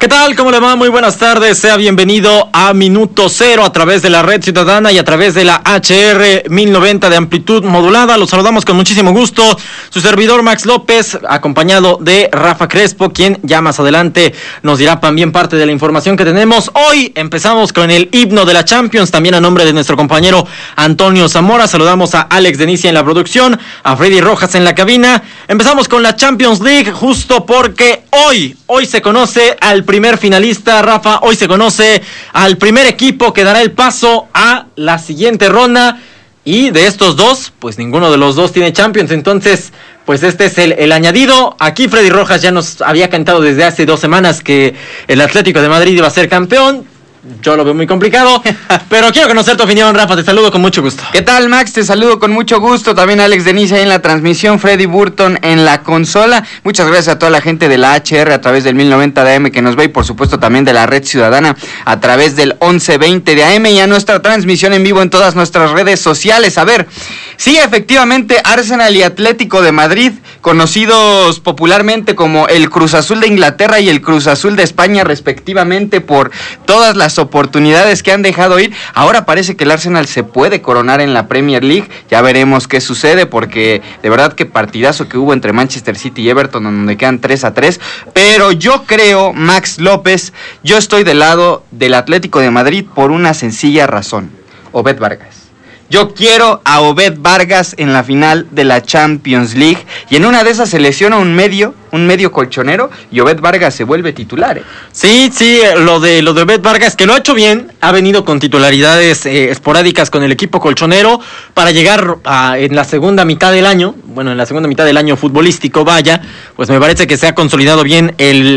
¿Qué tal? ¿Cómo le va? Muy buenas tardes. Sea bienvenido a Minuto Cero a través de la Red Ciudadana y a través de la HR 1090 de amplitud modulada. Los saludamos con muchísimo gusto. Su servidor Max López, acompañado de Rafa Crespo, quien ya más adelante nos dirá también parte de la información que tenemos. Hoy empezamos con el himno de la Champions, también a nombre de nuestro compañero Antonio Zamora. Saludamos a Alex Denicia en la producción, a Freddy Rojas en la cabina. Empezamos con la Champions League justo porque hoy se conoce al primer finalista, Rafa. Hoy se conoce al primer equipo que dará el paso a la siguiente ronda. Y de estos dos, pues ninguno de los dos tiene Champions. Entonces, pues este es el añadido. Aquí Freddy Rojas ya nos había cantado desde hace 2 semanas que el Atlético de Madrid iba a ser campeón. Yo lo veo muy complicado, pero quiero conocer tu opinión, Rafa. Te saludo con mucho gusto. ¿Qué tal, Max? Te saludo con mucho gusto. También Alex Denicia ahí en la transmisión, Freddy Burton en la consola. Muchas gracias a toda la gente de la HR a través del 1090 de AM que nos ve y por supuesto también de la Red Ciudadana a través del 1120 de AM y a nuestra transmisión en vivo en todas nuestras redes sociales. A ver, sí, efectivamente, Arsenal y Atlético de Madrid, conocidos popularmente como el Cruz Azul de Inglaterra y el Cruz Azul de España respectivamente por todas las oportunidades que han dejado ir. Ahora parece que el Arsenal se puede coronar en la Premier League. Ya veremos qué sucede porque de verdad que partidazo que hubo entre Manchester City y Everton donde quedan 3-3. Pero yo creo, Max López, yo estoy del lado del Atlético de Madrid por una sencilla razón. Obed Vargas. Yo quiero a Obed Vargas en la final de la Champions League y en una de esas se lesiona un medio colchonero y Obed Vargas se vuelve titular. Sí, lo de Obed Vargas, que lo ha hecho bien, ha venido con titularidades esporádicas con el equipo colchonero para llegar en la segunda mitad del año, futbolístico, pues me parece que se ha consolidado bien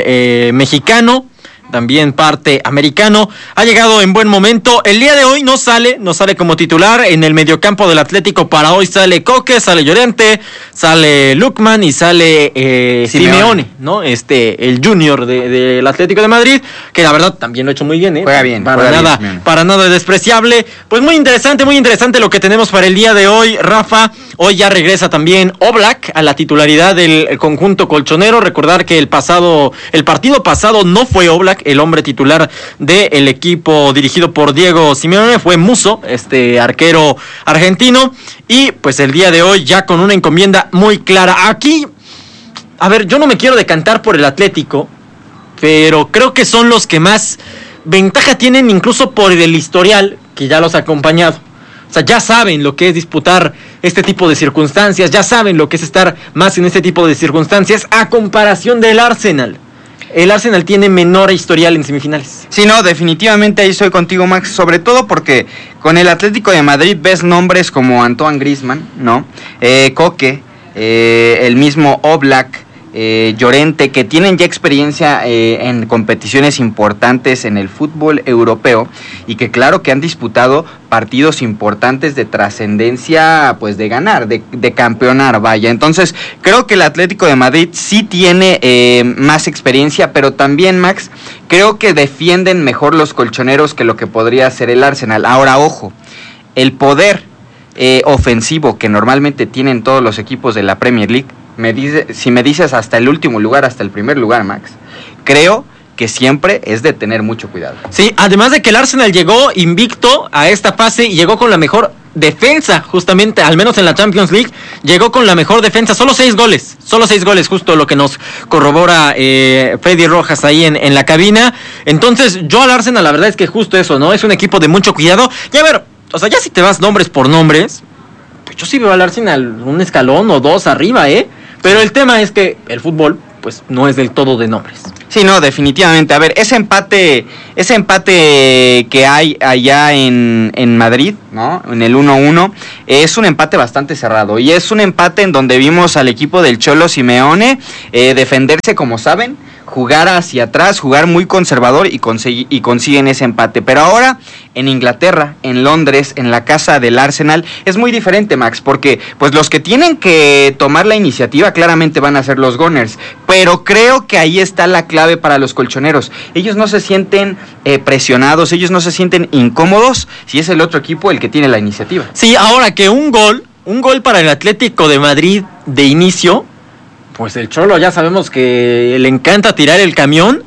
el mexicano. También parte americano, ha llegado en buen momento. El día de hoy no sale como titular en el mediocampo del Atlético. Para hoy sale Coque, sale Llorente, sale Lukman y sale Simeone, ¿no? El junior del Atlético de Madrid, que la verdad también lo ha hecho muy bien, Juega bien. Para nada despreciable. Pues muy interesante lo que tenemos para el día de hoy, Rafa. Hoy ya regresa también Oblak a la titularidad del conjunto colchonero. Recordar que el partido pasado no fue Oblak el hombre titular del equipo dirigido por Diego Simeone, fue Musso, arquero argentino, y pues el día de hoy ya con una encomienda muy clara. Aquí, a ver, yo no me quiero decantar por el Atlético, pero creo que son los que más ventaja tienen incluso por el historial que ya los ha acompañado. O sea, ya saben lo que es disputar este tipo de circunstancias, ya saben lo que es estar más en este tipo de circunstancias a comparación del Arsenal. El Arsenal tiene menor historial en semifinales. Sí, no, definitivamente ahí estoy contigo, Max, sobre todo porque con el Atlético de Madrid ves nombres como Antoine Griezmann, ¿no? Coque, el mismo Oblak, Llorente, que tienen ya experiencia en competiciones importantes en el fútbol europeo y que claro que han disputado partidos importantes de trascendencia, pues de ganar, de campeonar, vaya. Entonces creo que el Atlético de Madrid sí tiene más experiencia, pero también, Max, creo que defienden mejor los colchoneros que lo que podría ser el Arsenal. Ahora, ojo, el poder ofensivo que normalmente tienen todos los equipos de la Premier League, si me dices hasta el último lugar, hasta el primer lugar, Max, creo que siempre es de tener mucho cuidado. Sí, además de que el Arsenal llegó invicto a esta fase y llegó con la mejor defensa, justamente, al menos en la Champions League, llegó con la mejor defensa, solo 6 goles, justo lo que nos corrobora Freddy Rojas ahí en la cabina. Entonces, yo al Arsenal, la verdad es que justo eso, ¿no? Es un equipo de mucho cuidado. Y a ver, o sea, ya si te vas nombres por nombres, pues yo sí veo al Arsenal un escalón o 2 arriba, Pero el tema es que el fútbol, pues, no es del todo de nombres. Sí, no, definitivamente. A ver, ese empate que hay allá en Madrid, ¿no? En el 1-1, es un empate bastante cerrado. Y es un empate en donde vimos al equipo del Cholo Simeone defenderse como saben, jugar hacia atrás, jugar muy conservador y consiguen ese empate. Pero ahora en Inglaterra, en Londres, en la casa del Arsenal, es muy diferente, Max, porque pues los que tienen que tomar la iniciativa claramente van a ser los Gunners, pero creo que ahí está la clave para los colchoneros. Ellos no se sienten presionados, ellos no se sienten incómodos si es el otro equipo el que tiene la iniciativa. Sí, ahora que un gol para el Atlético de Madrid de inicio, pues el Cholo ya sabemos que le encanta tirar el camión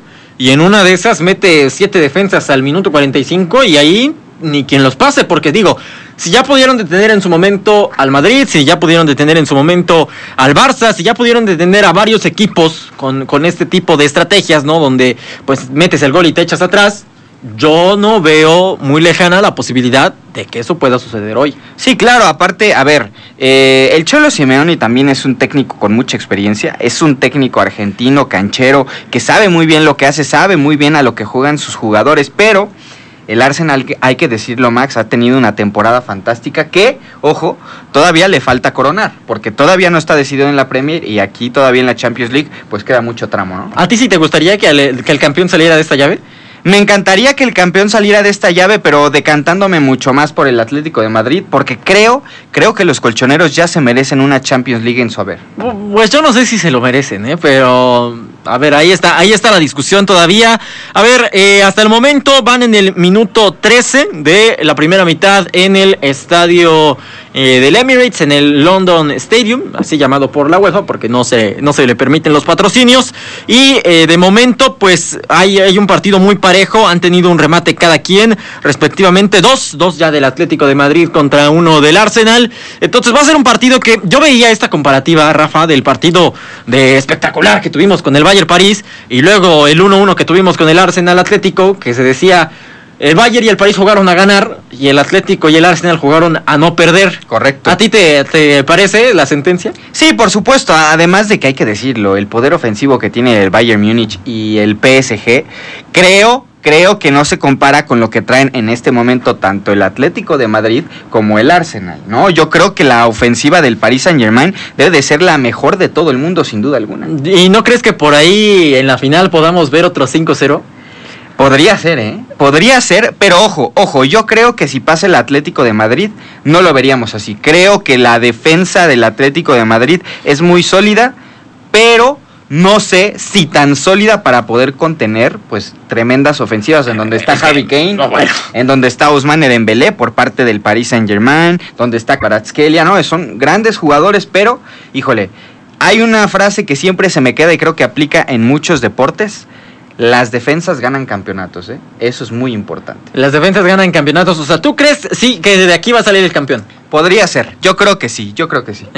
y en una de esas mete 7 defensas al minuto 45 y ahí ni quien los pase, porque digo, si ya pudieron detener en su momento al Madrid, si ya pudieron detener en su momento al Barça, si ya pudieron detener a varios equipos con este tipo de estrategias, ¿no? Donde pues metes el gol y te echas atrás, yo no veo muy lejana la posibilidad de que eso pueda suceder hoy. Sí, claro, aparte, a ver, el Cholo Simeone también es un técnico con mucha experiencia, es un técnico argentino, canchero, que sabe muy bien lo que hace, sabe muy bien a lo que juegan sus jugadores, pero el Arsenal, hay que decirlo, Max, ha tenido una temporada fantástica que, ojo, todavía le falta coronar, porque todavía no está decidido en la Premier y aquí todavía en la Champions League, pues queda mucho tramo, ¿no? ¿A ti sí te gustaría que el campeón saliera de esta llave? Me encantaría que el campeón saliera de esta llave, pero decantándome mucho más por el Atlético de Madrid, porque creo que los colchoneros ya se merecen una Champions League en su haber. Pues yo no sé si se lo merecen, pero a ver, ahí está la discusión todavía. A ver, hasta el momento van en el minuto 13 de la primera mitad en el estadio del Emirates, en el London Stadium, así llamado por la UEFA, porque no se le permiten los patrocinios. Y de momento, pues hay un partido muy parejo, han tenido un remate cada quien, respectivamente dos ya del Atlético de Madrid contra uno del Arsenal. Entonces va a ser un partido que yo veía esta comparativa, Rafa, del partido de espectacular que tuvimos con el Bayern París y luego el 1-1 que tuvimos con el Arsenal Atlético, que se decía el Bayern y el París jugaron a ganar y el Atlético y el Arsenal jugaron a no perder. Correcto. ¿A ti te parece la sentencia? Sí, por supuesto, además de que hay que decirlo, el poder ofensivo que tiene el Bayern Múnich y el PSG, creo que no se compara con lo que traen en este momento tanto el Atlético de Madrid como el Arsenal, ¿no? Yo creo que la ofensiva del Paris Saint-Germain debe de ser la mejor de todo el mundo, sin duda alguna. ¿Y no crees que por ahí en la final podamos ver otro 5-0? Podría ser, podría ser, pero ojo, yo creo que si pasa el Atlético de Madrid, no lo veríamos así. Creo que la defensa del Atlético de Madrid es muy sólida, pero no sé si tan sólida para poder contener pues tremendas ofensivas en donde está Harry Kane, en donde está Ousmane Dembélé por parte del Paris Saint-Germain, donde está Kvaratskhelia, ¿no? Son grandes jugadores, pero, híjole, hay una frase que siempre se me queda y creo que aplica en muchos deportes: las defensas ganan campeonatos, Eso es muy importante. Las defensas ganan campeonatos, o sea, ¿tú crees sí que de aquí va a salir el campeón? Podría ser, yo creo que sí. Yo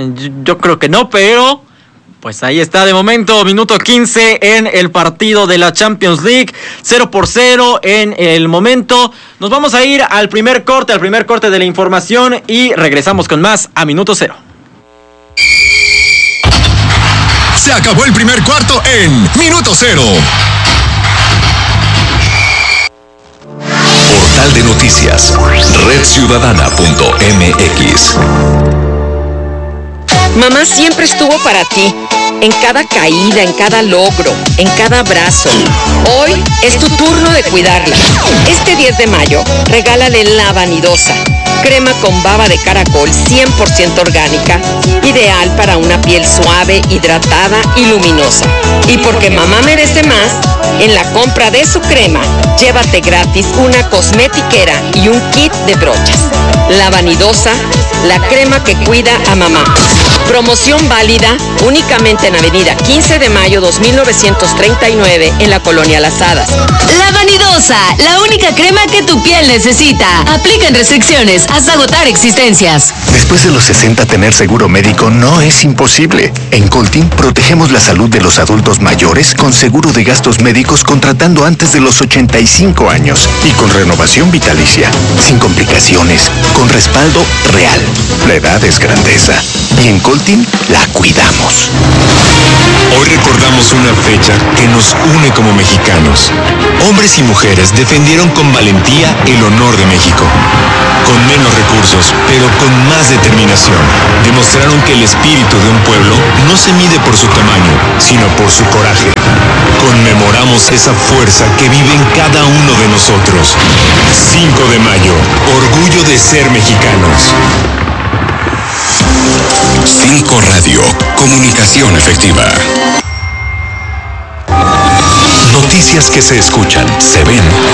creo que no, pero pues ahí está de momento, minuto 15 en el partido de la Champions League, 0-0 en el momento. Nos vamos a ir al primer corte de la información y regresamos con más a minuto 0. Se acabó el primer cuarto en minuto 0. Portal de noticias, redciudadana.mx. Mamá siempre estuvo para ti, en cada caída, en cada logro, en cada abrazo. Hoy es tu turno de cuidarla. Este 10 de mayo, regálale La Vanidosa, crema con baba de caracol 100% orgánica, ideal para una piel suave, hidratada y luminosa. Y porque mamá merece más, en la compra de su crema, llévate gratis una cosmetiquera y un kit de brochas. La Vanidosa, la crema que cuida a mamá. Promoción válida únicamente en Avenida 15 de Mayo 2939 en la Colonia Las Hadas. La Vanidosa, la única crema que tu piel necesita. Aplican restricciones hasta agotar existencias. Después de los 60, tener seguro médico no es imposible. En Coltin protegemos la salud de los adultos mayores con seguro de gastos médicos contratando antes de los 85 años y con renovación vitalicia, sin complicaciones, con respaldo real. La edad es grandeza y en Coltin la cuidamos. Hoy recordamos una fecha que nos une como mexicanos. Hombres y mujeres defendieron con valentía el honor de México. Con menos recursos, pero con más determinación, demostraron que el espíritu de un pueblo no se mide por su tamaño, sino por su coraje. Conmemoramos esa fuerza que vive en cada uno de nosotros. 5 de mayo, orgullo de ser mexicanos. 5 Radio, comunicación efectiva. Noticias que se escuchan, se ven